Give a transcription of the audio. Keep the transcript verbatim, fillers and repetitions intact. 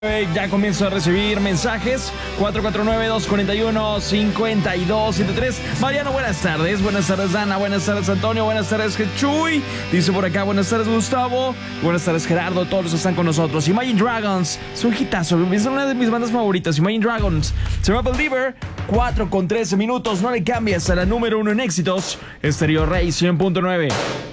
Eh, Ya comienzo a recibir mensajes. cuatro cuatro nueve, dos cuatro uno, cinco dos siete tres. Mariano, buenas tardes. Buenas tardes, Ana. Buenas tardes, Antonio. Buenas tardes, Chuy. Dice por acá, buenas tardes, Gustavo. Buenas tardes, Gerardo. Todos los que están con nosotros. Imagine Dragons. Es un hitazo. Es una de mis bandas favoritas. Imagine Dragons. Se llama Believer. cuatro con trece minutos. No le cambias a la número uno en éxitos. Estéreo Rey cien punto nueve.